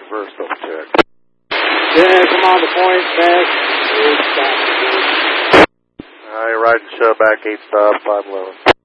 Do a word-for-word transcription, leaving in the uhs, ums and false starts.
reverse double check. Yeah, come on the point, fast. Eight stop. Alright, ride and shove back, eight stop, five eleven.